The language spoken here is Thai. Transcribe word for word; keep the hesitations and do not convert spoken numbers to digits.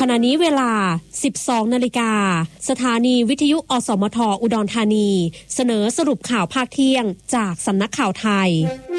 ขณะนี้เวลา สิบสองนาฬิกาสถานีวิทยุอสมทอุดรธานีเสนอสรุปข่าวภาคเที่ยงจากสำนักข่าวไทย